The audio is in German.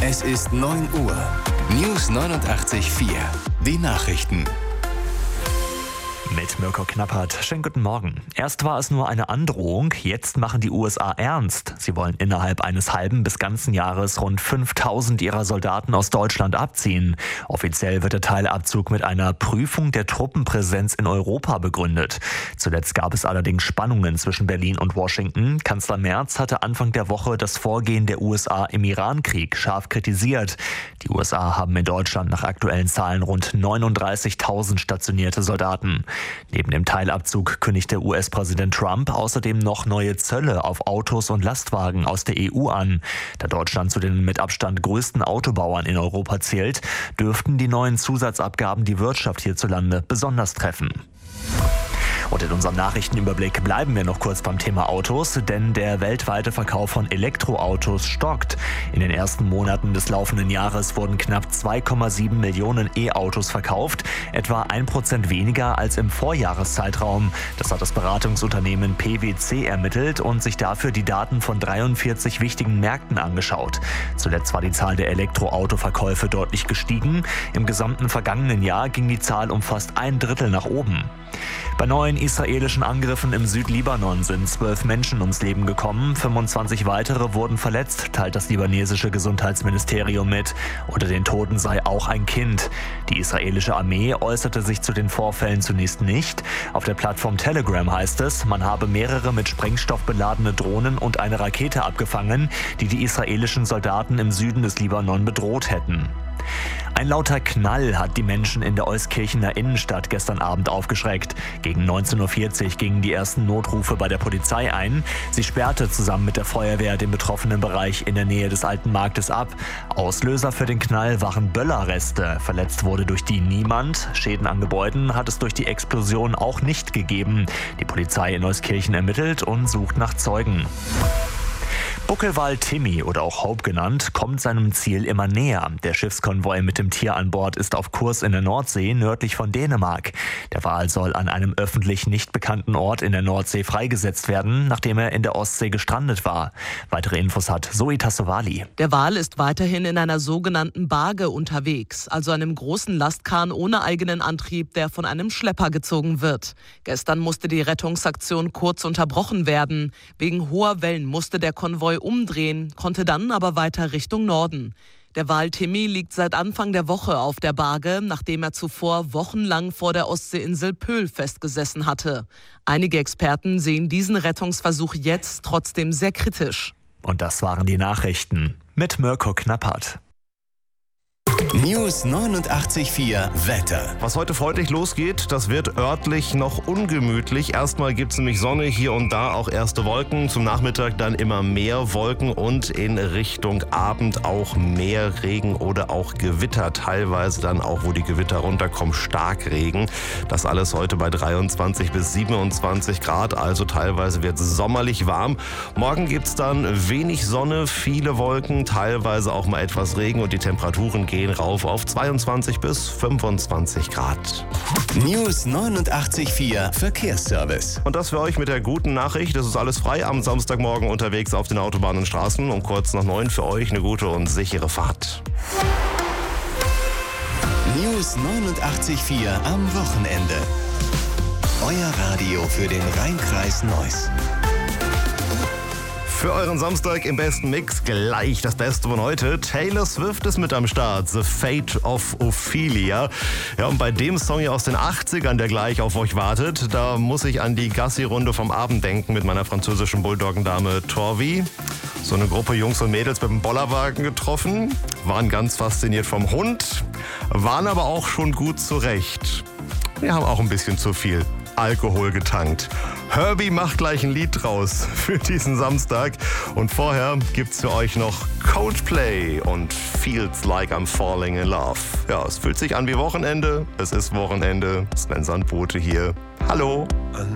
Es ist 9 Uhr. News 89.4. Die Nachrichten. Mit Mirko Knappert. Schönen guten Morgen. Erst war es nur eine Androhung, jetzt machen die USA ernst. Sie wollen innerhalb eines halben bis ganzen Jahres rund 5.000 ihrer Soldaten aus Deutschland abziehen. Offiziell wird der Teilabzug mit einer Prüfung der Truppenpräsenz in Europa begründet. Zuletzt gab es allerdings Spannungen zwischen Berlin und Washington. Kanzler Merz hatte Anfang der Woche das Vorgehen der USA im Iran-Krieg scharf kritisiert. Die USA haben in Deutschland nach aktuellen Zahlen rund 39.000 stationierte Soldaten. Neben dem Teilabzug kündigte US-Präsident Trump außerdem noch neue Zölle auf Autos und Lastwagen aus der EU an. Da Deutschland zu den mit Abstand größten Autobauern in Europa zählt, dürften die neuen Zusatzabgaben die Wirtschaft hierzulande besonders treffen. Und in unserem Nachrichtenüberblick bleiben wir noch kurz beim Thema Autos, denn der weltweite Verkauf von Elektroautos stockt. In den ersten Monaten des laufenden Jahres wurden knapp 2,7 Millionen E-Autos verkauft, etwa 1% weniger als im Vorjahreszeitraum. Das hat das Beratungsunternehmen PwC ermittelt und sich dafür die Daten von 43 wichtigen Märkten angeschaut. Zuletzt war die Zahl der Elektroautoverkäufe deutlich gestiegen. Im gesamten vergangenen Jahr ging die Zahl um fast 1/3 nach oben. Bei neuen israelischen Angriffen im Südlibanon sind 12 Menschen ums Leben gekommen, 25 weitere wurden verletzt, teilt das libanesische Gesundheitsministerium mit. Unter den Toten sei auch ein Kind. Die israelische Armee äußerte sich zu den Vorfällen zunächst nicht. Auf der Plattform Telegram heißt es, man habe mehrere mit Sprengstoff beladene Drohnen und eine Rakete abgefangen, die die israelischen Soldaten im Süden des Libanon bedroht hätten. Ein lauter Knall hat die Menschen in der Euskirchener Innenstadt gestern Abend aufgeschreckt. Gegen 19.40 Uhr gingen die ersten Notrufe bei der Polizei ein. Sie sperrte zusammen mit der Feuerwehr den betroffenen Bereich in der Nähe des Alten Marktes ab. Auslöser für den Knall waren Böllerreste. Verletzt wurde durch die niemand. Schäden an Gebäuden hat es durch die Explosion auch nicht gegeben. Die Polizei in Euskirchen ermittelt und sucht nach Zeugen. Buckelwal Timmy oder auch Hope genannt, kommt seinem Ziel immer näher. Der Schiffskonvoi mit dem Tier an Bord ist auf Kurs in der Nordsee nördlich von Dänemark. Der Wal soll an einem öffentlich nicht bekannten Ort in der Nordsee freigesetzt werden, nachdem er in der Ostsee gestrandet war. Weitere Infos hat Zoe Tassovali. Der Wal ist weiterhin in einer sogenannten Barge unterwegs, also einem großen Lastkahn ohne eigenen Antrieb, der von einem Schlepper gezogen wird. Gestern musste die Rettungsaktion kurz unterbrochen werden. Wegen hoher Wellen musste der Konvoi umdrehen, konnte dann aber weiter Richtung Norden. Der Wal Timmy liegt seit Anfang der Woche auf der Barge, nachdem er zuvor wochenlang vor der Ostseeinsel Pöhl festgesessen hatte. Einige Experten sehen diesen Rettungsversuch jetzt trotzdem sehr kritisch. Und das waren die Nachrichten mit Mirko Knappert. News 89.4 Wetter. Was heute freundlich losgeht, das wird örtlich noch ungemütlich. Erstmal gibt es nämlich Sonne, hier und da auch erste Wolken. Zum Nachmittag dann immer mehr Wolken und in Richtung Abend auch mehr Regen oder auch Gewitter. Teilweise dann auch, wo die Gewitter runterkommen, Starkregen. Das alles heute bei 23 bis 27 Grad, also teilweise wird es sommerlich warm. Morgen gibt es dann wenig Sonne, viele Wolken, teilweise auch mal etwas Regen und die Temperaturen gehen rauf auf 22 bis 25 Grad. News 89.4 Verkehrsservice. Und das für euch mit der guten Nachricht. Es ist alles frei am Samstagmorgen unterwegs auf den Autobahnen und Straßen. Um kurz nach 9 für euch eine gute und sichere Fahrt. News 89.4 am Wochenende. Euer Radio für den Rhein-Kreis Neuss. Für euren Samstag im besten Mix gleich das Beste von heute. Taylor Swift ist mit am Start. The Fate of Ophelia. Ja, und bei dem Song hier aus den 80ern, der gleich auf euch wartet, da muss ich an die Gassi-Runde vom Abend denken mit meiner französischen Bulldoggendame Torvi. So eine Gruppe Jungs und Mädels mit dem Bollerwagen getroffen, waren ganz fasziniert vom Hund, waren aber auch schon gut zurecht. Wir haben auch ein bisschen zu viel Alkohol getankt. Herbie macht gleich ein Lied draus für diesen Samstag. Und vorher gibt's für euch noch Coldplay und Feels Like I'm Falling in Love. Ja, es fühlt sich an wie Wochenende. Es ist Wochenende. Sven Sandbote hier. Hallo.